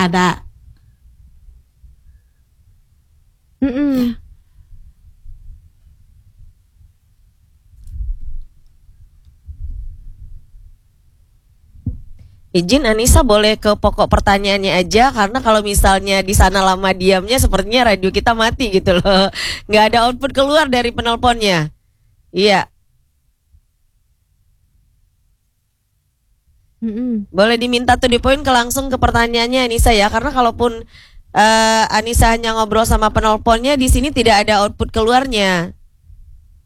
Ada. Mm-mm. Izin Anissa boleh ke pokok pertanyaannya aja karena kalau misalnya di sana lama diamnya sepertinya radio kita mati gitu loh. Nggak ada output keluar dari penelponnya. Iya, Mm-mm. boleh diminta to the point ke langsung ke pertanyaannya Anissa ya karena kalaupun Anissa hanya ngobrol sama penelponnya di sini tidak ada output keluarnya.